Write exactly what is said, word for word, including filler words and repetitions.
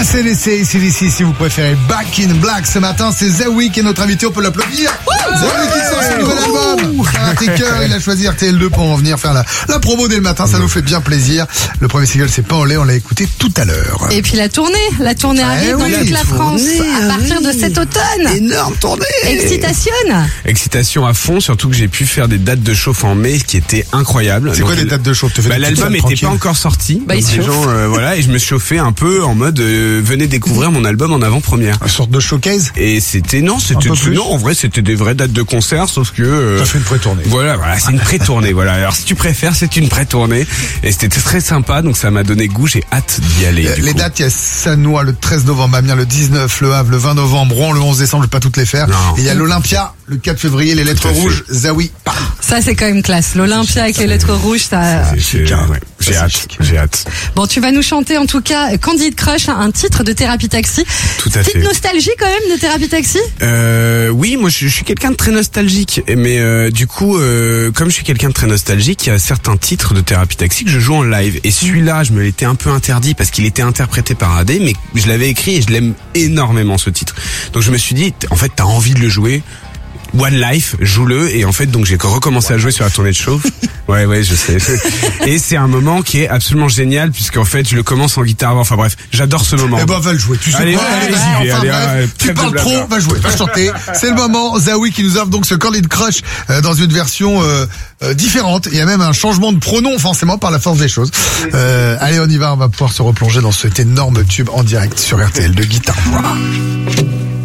C'est l'essai, ici, ici, si vous préférez. Back in Black. Ce matin, c'est Zawi qui est notre invité. On peut l'applaudir. Zawi qui sort son nouvel album. Un ticker, il a choisi R T L deux pour en venir faire la, la promo dès le matin. Ça nous fait bien plaisir. Le premier single, c'est Pas en lait. On l'a écouté tout à l'heure. Et puis la tournée. La tournée arrive Eh dans oui, toute la France à partir oui. de cet automne. Énorme tournée. Excitation. Excitation à fond, surtout que j'ai pu faire des dates de chauffe en mai qui étaient incroyables. C'est Donc, quoi des dates de chauffe? bah, L'album n'était pas encore sorti. Bah, donc il les chauffe. gens, euh, voilà, et je me chauffais un peu en mode euh, venez découvrir mon album en avant-première. Une sorte de showcase. Et c'était non, c'était peu plus. non, en vrai c'était des vraies dates de concert, sauf que euh, T'as fait une pré-tournée. Voilà, voilà, c'est une pré-tournée. Voilà. Alors si tu préfères, c'est une pré-tournée. Et c'était très sympa, donc ça m'a donné goût. J'ai hâte d'y aller. Euh, du les coup. dates, il y a Sannois le treize novembre, Amiens le dix-neuf, Le Havre le vingt novembre, Rouen le onze décembre, je vais pas toutes les faire. Non. Et il y a l'Olympia le quatre février, les lettres à fait. rouges, Zawi. Pam. Ça, c'est quand même classe. L'Olympia avec les lettres rouges, ça. C'est- chic, c'est- hein. ouais, J'ai Ça, c'est hâte, chic. j'ai hâte. Bon, tu vas nous chanter en tout cas Candid Crush, un titre de Thérapie Taxi. Tout à Petite fait. nostalgie quand même de Thérapie Taxi. Euh, oui, moi je, je suis quelqu'un de très nostalgique, mais euh, du coup, euh, comme je suis quelqu'un de très nostalgique, il y a certains titres de Thérapie Taxi que je joue en live. Et celui-là, je me l'étais un peu interdit parce qu'il était interprété par A D, mais je l'avais écrit et je l'aime énormément ce titre. Donc je me suis dit, en fait, t'as envie de le jouer. One Life, joue-le, et en fait donc j'ai recommencé à jouer sur la tournée de chauffe. Ouais ouais je sais. Et c'est un moment qui est absolument génial puisqu'en fait je le commence en guitare. Enfin bref, j'adore ce moment. Eh ben, va le jouer. Tu sais Allez, quoi? allez, Enfin, j'y vais, allez, bref, allez, tu trêve de parles blabla. trop, va jouer, va chanter. C'est le moment. Zawi qui nous offre donc ce Candid Crush euh, dans une version euh, euh, différente. Il y a même un changement de pronom forcément par la force des choses. Euh, allez, on y va. On va pouvoir se replonger dans cet énorme tube en direct sur R T L de Guitare Voix.